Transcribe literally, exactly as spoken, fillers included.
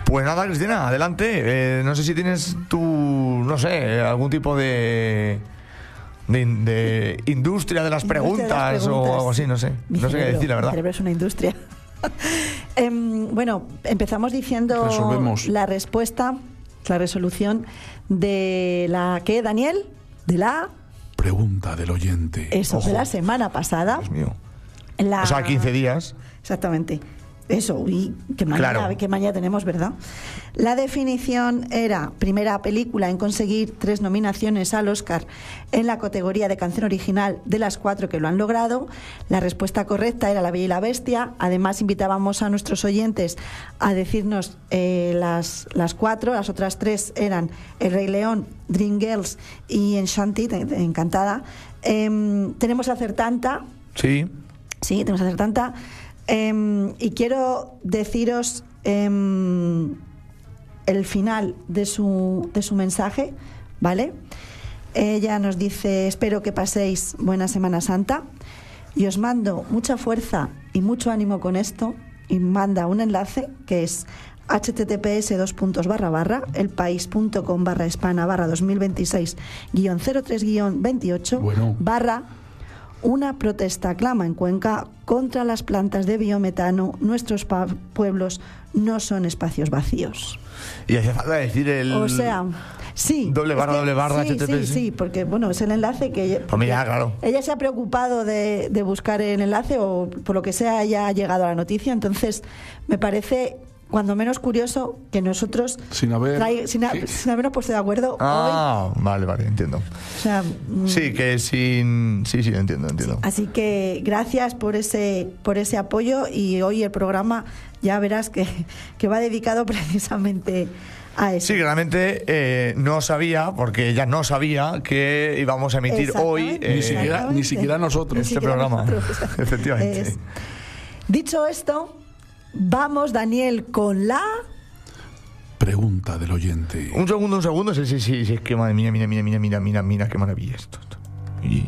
Pues nada, Cristina, adelante. Eh, no sé si tienes tú, no sé, algún tipo de... De, de industria de las preguntas, de las preguntas o algo así, no sé. Mi no sé cerebro, qué decir, la verdad. Mi cerebro es una industria. eh, bueno, empezamos diciendo Resolvemos. la respuesta, la resolución de la... ¿Qué, Daniel? De la... Pregunta del oyente. Eso, Ojo. de la semana pasada. Dios mío. La... O sea, quince días. Exactamente. Eso, y que mañana, Claro. que mañana tenemos, ¿verdad? La definición era primera película en conseguir tres nominaciones al Oscar en la categoría de canción original de las cuatro que lo han logrado. La respuesta correcta era La Bella y la Bestia. Además, invitábamos a nuestros oyentes a decirnos eh, las, las cuatro. Las otras tres eran El Rey León, Dreamgirls y Enchanted, Encantada. Eh, tenemos Acertanta. Sí. Sí, tenemos Acertanta. Eh, y quiero deciros eh, el final de su, de su mensaje, ¿vale? Ella nos dice: espero que paséis buena Semana Santa y os mando mucha fuerza y mucho ánimo con esto, y manda un enlace que es https dos puntos barra barra elpaís.com barra hispana barra dos mil veintiséis guión cero tres guión veintiocho Bueno. barra una protesta clama en Cuenca contra las plantas de biometano. Nuestros pa- pueblos no son espacios vacíos. Y hacía falta decir el... O sea, sí. Doble barra, es que- doble barra, sí, H T T P. sí, sí, porque bueno, es el enlace que ella, Pues mira, claro. ella se ha preocupado de, de buscar el enlace, o por lo que sea ya ha llegado a la noticia. Entonces me parece cuando menos curioso que nosotros Sin haber- trai- sin, ha- sí. sin habernos puesto de acuerdo Ah, vale, vale, entiendo. hoy. O sea, mm, Sí, que sin... Sí, sí, entiendo, entiendo. así que gracias por ese por ese apoyo, y hoy el programa ya verás que, que va dedicado precisamente a eso. Sí, realmente eh, no sabía, porque ella no sabía que íbamos a emitir hoy Exactamente, eh, Ni siquiera- exactamente. ni siquiera nosotros. Ni este siquiera programa. nosotros. Efectivamente. Es- Dicho esto, vamos, Daniel, con la... Pregunta del oyente. Un segundo, un segundo. Sí, sí, sí, sí, es que madre mía, mira, mira, mira, mira, mira, mira, qué maravilla esto. esto.